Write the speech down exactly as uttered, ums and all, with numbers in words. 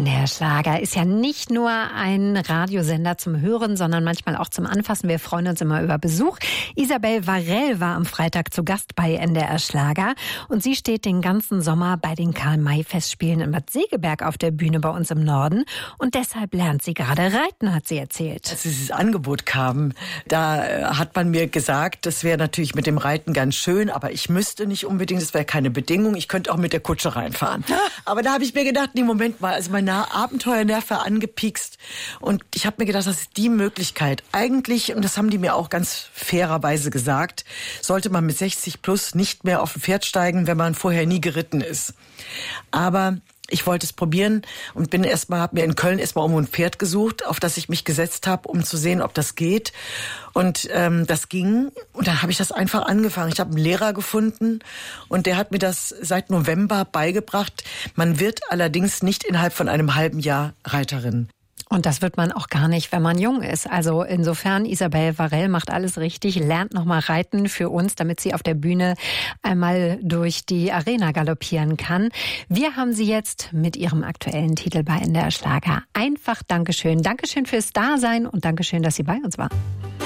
N D R Schlager ist ja nicht nur ein Radiosender zum Hören, sondern manchmal auch zum Anfassen. Wir freuen uns immer über Besuch. Isabel Varell war am Freitag zu Gast bei N D R Schlager und sie steht den ganzen Sommer bei den Karl-May-Festspielen in Bad Segeberg auf der Bühne bei uns im Norden und deshalb lernt sie gerade reiten, hat sie erzählt. Als dieses Angebot kam, da hat man mir gesagt, das wäre natürlich mit dem Reiten ganz schön, aber ich müsste nicht unbedingt, das wäre keine Bedingung, ich könnte auch mit der Kutsche reinfahren. Aber da habe ich mir gedacht, nee, Moment mal, also meine Abenteuernerven angepiekst und ich habe mir gedacht, das ist die Möglichkeit. Eigentlich, und das haben die mir auch ganz fairerweise gesagt, sollte man mit sechzig plus nicht mehr auf ein Pferd steigen, wenn man vorher nie geritten ist. Aber ich wollte es probieren und bin erstmal, habe mir in Köln erstmal um ein Pferd gesucht, auf das ich mich gesetzt habe, um zu sehen, ob das geht. Und ähm, das ging und dann habe ich das einfach angefangen. Ich habe einen Lehrer gefunden und der hat mir das seit November beigebracht. Man wird allerdings nicht innerhalb von einem halben Jahr Reiterin. Und das wird man auch gar nicht, wenn man jung ist. Also insofern, Isabel Varell macht alles richtig, lernt nochmal reiten für uns, damit sie auf der Bühne einmal durch die Arena galoppieren kann. Wir haben sie jetzt mit ihrem aktuellen Titel bei N D R Schlager. Einfach Dankeschön. Dankeschön fürs Dasein und Dankeschön, dass sie bei uns war.